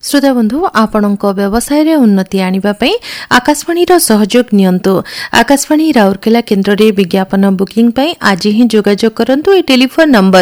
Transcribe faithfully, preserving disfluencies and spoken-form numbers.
श्रोता बंधु आपणक व्यवसाय रे उन्नति आनिबा पई आकाशवाणी रो सहयोग नियंतु। आकाशवाणी राउरकेला केन्द्र रे विज्ञापन बुकिंग पई आज ही जोगाजोग करंतु। ए टेलीफोन नंबर